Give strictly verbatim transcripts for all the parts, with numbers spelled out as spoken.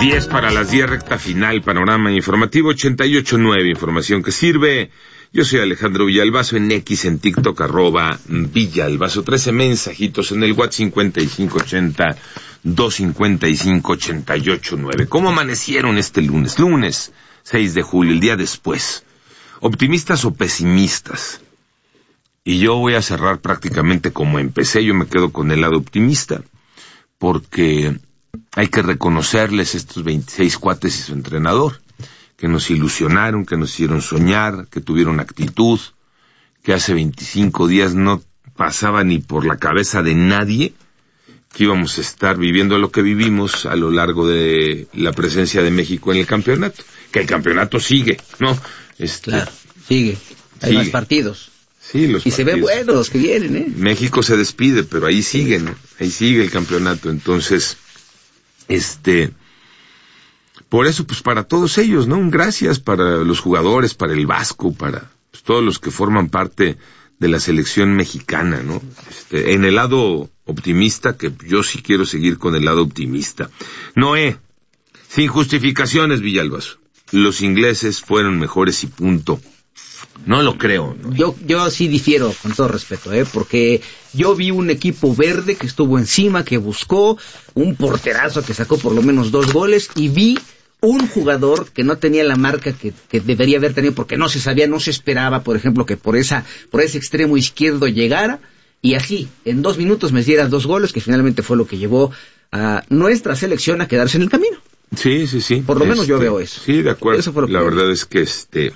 diez para las diez, recta final, panorama informativo ochenta y ocho nueve, información que sirve. Yo soy Alejandro Villalbazo, en X, en TikTok, arroba Villalbazo, trece mensajitos en el WhatsApp cincuenta y cinco ochenta, doscientos cincuenta y cinco, ochenta y ocho nueve. ¿Cómo amanecieron este lunes? Lunes seis de julio, el día después. ¿Optimistas o pesimistas? Y yo voy a cerrar prácticamente como empecé. Yo me quedo con el lado optimista, porque hay que reconocerles estos veintiséis cuates y su entrenador, que nos ilusionaron, que nos hicieron soñar, que tuvieron actitud, que hace veinticinco días no pasaba ni por la cabeza de nadie que íbamos a estar viviendo lo que vivimos a lo largo de la presencia de México en el campeonato. Que el campeonato sigue, ¿no? Este, claro, sigue. Hay sigue. Más partidos. Sí, los y partidos. Se ven buenos los que vienen, ¿eh? México se despide, pero ahí siguen, ¿no? Ahí sigue el campeonato. Entonces, este... por eso, pues para todos ellos, ¿no? Un gracias para los jugadores, para el Vasco, para pues, todos los que forman parte de la selección mexicana, ¿no? Este, en el lado optimista, que yo sí quiero seguir con el lado optimista. Noé, sin justificaciones, Villalbazo. Los ingleses fueron mejores y punto. No lo creo, ¿no? Yo, yo sí difiero, con todo respeto, ¿eh? Porque yo vi un equipo verde que estuvo encima, que buscó, un porterazo que sacó por lo menos dos goles, y vi un jugador que no tenía la marca que, que debería haber tenido, porque no se sabía, no se esperaba, por ejemplo, que por esa, por ese extremo izquierdo llegara, y así, en dos minutos me diera dos goles, que finalmente fue lo que llevó a nuestra selección a quedarse en el camino. Sí, sí, sí. Por lo menos este, yo veo eso. Sí, de acuerdo. Eso fue lo que la vi. verdad es que este...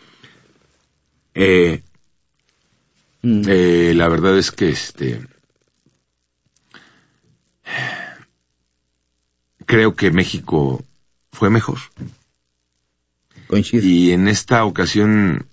Eh, mm. eh, la verdad es que este... creo que México fue mejor. Coincido. Y en esta ocasión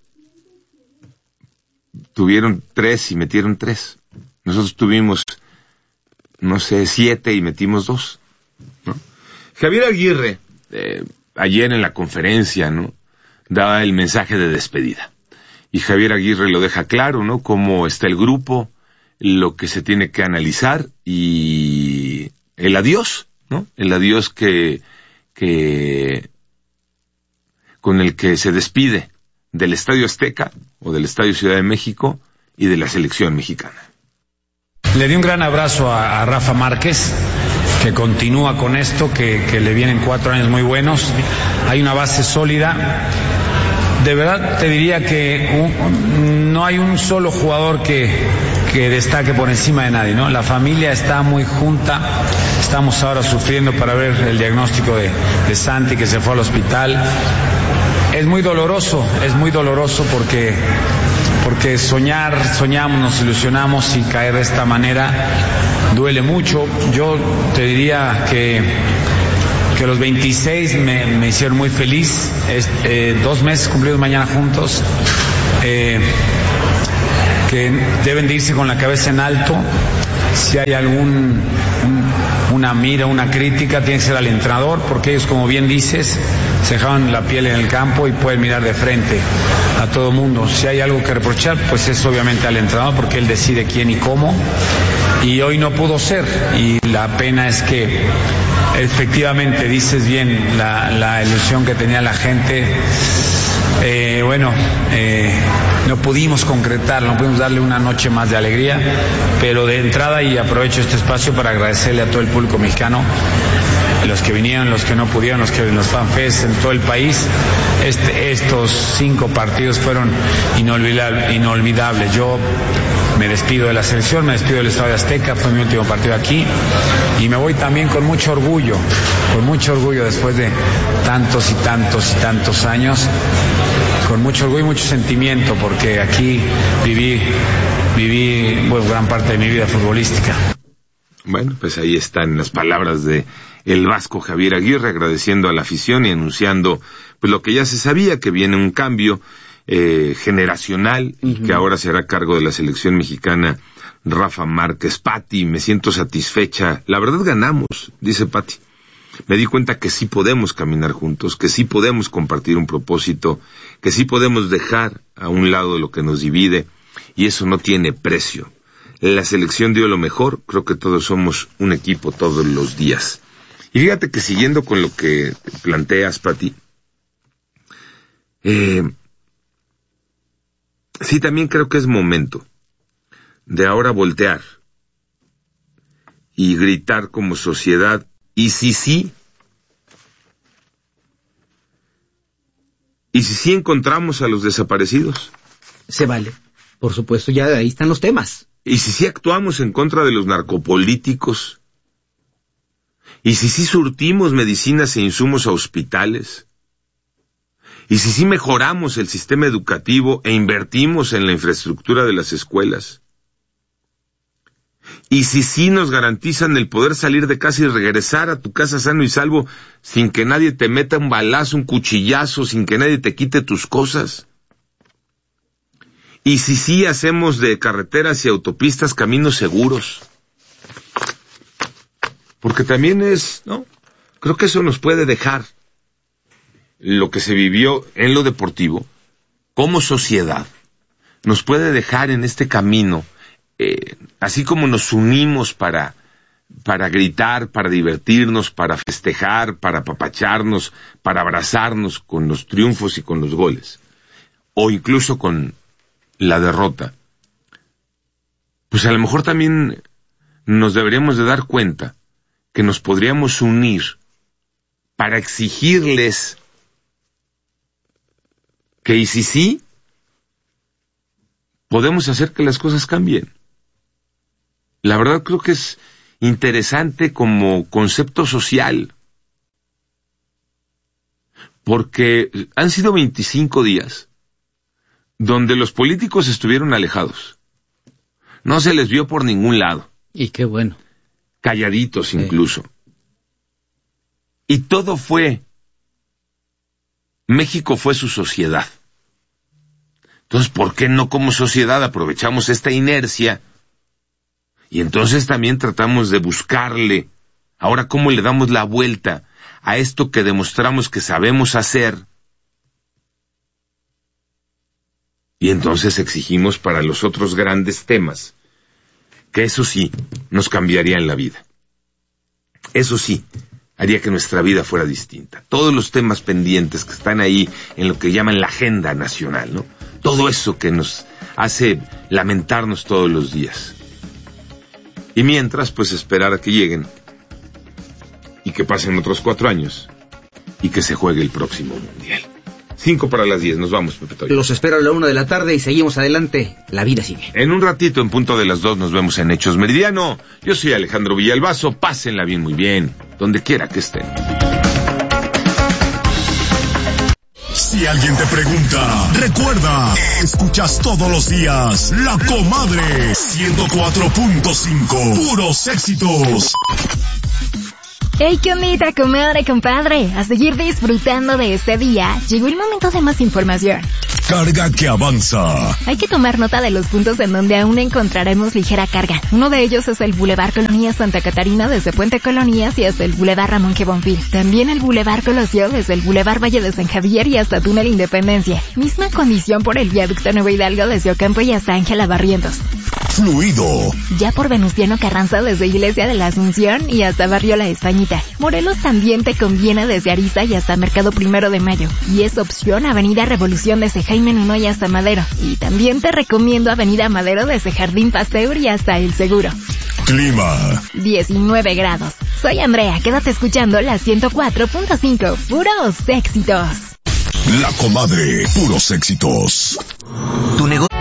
tuvieron tres y metieron tres. Nosotros tuvimos, no sé, siete y metimos dos, ¿no? Javier Aguirre, eh, ayer en la conferencia, ¿no?, daba el mensaje de despedida. Y Javier Aguirre lo deja claro, ¿no?, cómo está el grupo, lo que se tiene que analizar y el adiós, ¿no? El adiós que, que, con el que se despide del Estadio Azteca o del Estadio Ciudad de México y de la selección mexicana. Le di un gran abrazo a, a Rafa Márquez, que continúa con esto, que, que le vienen cuatro años muy buenos. Hay una base sólida. De verdad te diría que un, no hay un solo jugador que, que destaque por encima de nadie, ¿no? La familia está muy junta. Estamos ahora sufriendo para ver el diagnóstico de, de Santi, que se fue al hospital. Es muy doloroso, es muy doloroso porque, porque soñar, soñamos, nos ilusionamos, y caer de esta manera duele mucho. Yo te diría que, que los veintiséis me, me hicieron muy feliz. Es, eh, dos meses cumplidos mañana juntos, eh, que deben de irse con la cabeza en alto. Si hay algún un, una mira, una crítica, tiene que ser al entrenador, porque ellos, como bien dices, se dejaban la piel en el campo y pueden mirar de frente a todo el mundo. Si hay algo que reprochar, pues es obviamente al entrenador, porque él decide quién y cómo, y hoy no pudo ser, y la pena es que efectivamente dices bien, la, la ilusión que tenía la gente, eh, bueno, eh, no pudimos concretar, no pudimos darle una noche más de alegría, pero de entrada, y aprovecho este espacio para agradecerle a todo el público mexicano, los que vinieron, los que no pudieron, los que en los fanfests en todo el país. Este, estos cinco partidos fueron inolvidable, inolvidables. Yo me despido de la selección, me despido del Estadio Azteca, fue mi último partido aquí, y me voy también con mucho orgullo, con mucho orgullo después de tantos y tantos y tantos años, con mucho orgullo y mucho sentimiento, porque aquí viví, viví bueno, gran parte de mi vida futbolística. Bueno, pues ahí están las palabras de el Vasco Javier Aguirre, agradeciendo a la afición y anunciando pues lo que ya se sabía, que viene un cambio eh, generacional, uh-huh, y que ahora se hará cargo de la selección mexicana Rafa Márquez. Pati, me siento satisfecha, la verdad ganamos, dice Pati. Me di cuenta que sí podemos caminar juntos, que sí podemos compartir un propósito, que sí podemos dejar a un lado lo que nos divide, y eso no tiene precio. La selección dio lo mejor, creo que todos somos un equipo todos los días. Y fíjate que siguiendo con lo que planteas, Pati, eh, sí, también creo que es momento de ahora voltear y gritar como sociedad, y si sí, y si sí encontramos a los desaparecidos. Se vale, por supuesto, ya ahí están los temas. Y si sí actuamos en contra de los narcopolíticos, y si sí surtimos medicinas e insumos a hospitales, y si sí mejoramos el sistema educativo e invertimos en la infraestructura de las escuelas, y si sí nos garantizan el poder salir de casa y regresar a tu casa sano y salvo, sin que nadie te meta un balazo, un cuchillazo, sin que nadie te quite tus cosas. Y si sí hacemos de carreteras y autopistas caminos seguros. Porque también es, ¿no? Creo que eso nos puede dejar lo que se vivió en lo deportivo como sociedad. Nos puede dejar en este camino, eh, así como nos unimos para, para gritar, para divertirnos, para festejar, para apapacharnos, para abrazarnos con los triunfos y con los goles, o incluso con la derrota, pues a lo mejor también nos deberíamos de dar cuenta que nos podríamos unir para exigirles que y si sí, podemos hacer que las cosas cambien. La verdad creo que es interesante como concepto social, porque han sido veinticinco días donde los políticos estuvieron alejados. No se les vio por ningún lado. Y qué bueno. Calladitos sí. Incluso. Y todo fue, México fue su sociedad. Entonces, ¿por qué no como sociedad aprovechamos esta inercia? Y entonces también tratamos de buscarle, ahora cómo le damos la vuelta a esto que demostramos que sabemos hacer. Y entonces exigimos para los otros grandes temas, que eso sí, nos cambiaría en la vida. Eso sí, haría que nuestra vida fuera distinta. Todos los temas pendientes que están ahí en lo que llaman la agenda nacional, ¿no? Todo eso que nos hace lamentarnos todos los días. Y mientras, pues esperar a que lleguen, y que pasen otros cuatro años, y que se juegue el próximo Mundial. Cinco para las diez, nos vamos, Pepe Toño. Los espero a la una de la tarde y seguimos adelante. La vida sigue. En un ratito, en punto de las dos, nos vemos en Hechos Meridiano. Yo soy Alejandro Villalbazo. Pásenla bien, muy bien, donde quiera que estén. Si alguien te pregunta, recuerda, escuchas todos los días La Comadre ciento cuatro punto cinco, puros éxitos. ¡Hey, qué ondita, comadre, compadre! A seguir disfrutando de este día, llegó el momento de más información. Carga que avanza. Hay que tomar nota de los puntos en donde aún encontraremos ligera carga. Uno de ellos es el Boulevard Colonías Santa Catarina desde Puente Colonías y hasta el Boulevard Ramón G. Bonfil. También el Boulevard Colosio desde el Boulevard Valle de San Javier y hasta Túnel Independencia. Misma condición por el Viaducto Nuevo Hidalgo desde Ocampo y hasta Ángela Barrientos. Fluido. Ya por Venustiano Carranza desde Iglesia de la Asunción y hasta Barrio La Españita. Morelos también te conviene desde Arista y hasta Mercado Primero de Mayo. Y es opción Avenida Revolución desde Jaime Nuno y hasta Madero. Y también te recomiendo Avenida Madero desde Jardín Pasteur y hasta El Seguro. Clima. diecinueve grados. Soy Andrea, quédate escuchando la ciento cuatro punto cinco. Puros éxitos. La Comadre, puros éxitos. Tu negocio